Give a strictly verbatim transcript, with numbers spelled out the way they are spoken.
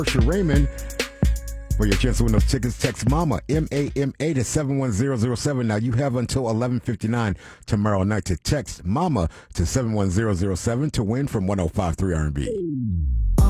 Marsha Raymond. For your chance to win those tickets, text MAMA, M A M A, to seven one zero zero seven. Now, you have until eleven fifty-nine tomorrow night to text MAMA to seven one zero zero seven to win from one oh five point three R and B.